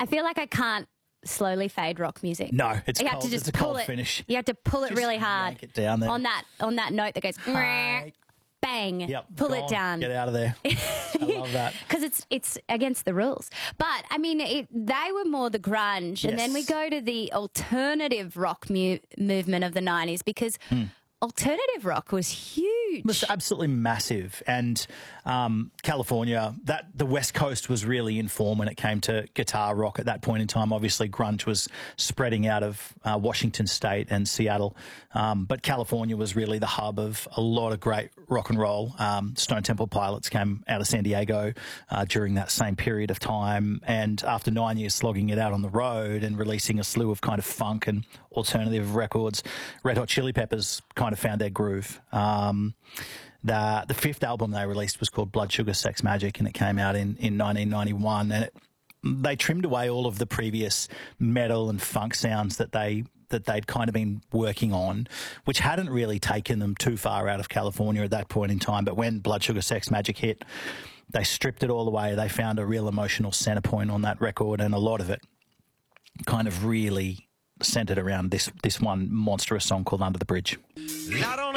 I feel like I can't slowly fade rock music. No, it's you cold. have to just It's a pull cold it. finish. You have to pull it Just really hard yank it down there. on that note that goes bang. Yep, pull go it on, down. Get out of there. I love that. Because it's against the rules. But, I mean, they were more the grunge. And then we Yes. go to the alternative rock movement of the 90s because alternative rock was huge. It was absolutely massive. And California, the West Coast was really in form when it came to guitar rock at that point in time. Obviously, grunge was spreading out of Washington State and Seattle. But California was really the hub of a lot of great rock and roll. Stone Temple Pilots came out of San Diego during that same period of time. And after 9 years slogging it out on the road and releasing a slew of kind of funk and alternative records, Red Hot Chili Peppers kind of found their groove. The fifth album they released was called Blood Sugar Sex Magik, and it came out in 1991. And they trimmed away all of the previous metal and funk sounds that they'd kind of been working on, which hadn't really taken them too far out of California at that point in time. But when Blood Sugar Sex Magik hit, they stripped it all away. They found a real emotional center point on that record, and a lot of it kind of really centered around this one monstrous song called Under the Bridge.